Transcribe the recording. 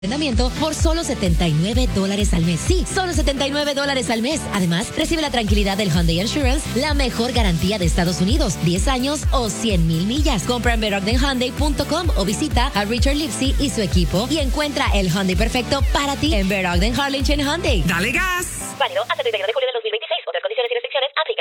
Arrendamiento por solo $79 al mes. Sí, solo $79 al mes. Además, recibe la tranquilidad del Hyundai Insurance, la mejor garantía de Estados Unidos, 10 años o 100,000 millas. Compra en BedOgdenHyundai.com o visita a Richard Lipsy y su equipo y encuentra el Hyundai perfecto para ti en Bed Ogden Harlingen Hyundai. ¡Dale gas! Válido hasta el 31 de julio de 2026. Otras condiciones y restricciones aplican.